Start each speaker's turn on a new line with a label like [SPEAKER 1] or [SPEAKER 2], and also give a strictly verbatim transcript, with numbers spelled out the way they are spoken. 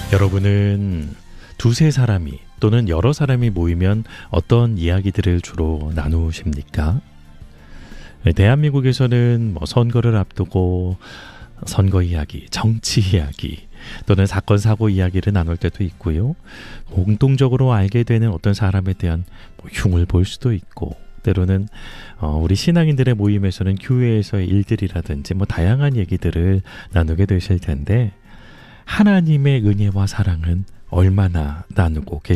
[SPEAKER 1] 여러분은 두세 사람이 또는 여러 사람이 모이면 어떤 이야기들을 주로 나누십니까? 대한민국에서는 뭐 선거를 앞두고 선거 이야기, 정치 이야기 또는 사건 사고 이야기를 나눌 때도 있고요. 공통적으로 알게 되는 어떤 사람에 대한 뭐 흉을 볼 수도 있고, 때로는 어, 우리 신앙인들의 모임에서는 교회에서의 일들이라든지 뭐 다양한 얘기들을 나누게 되실 텐데, 하나님의 은혜와 사랑은 얼마나 나누고 계십니까?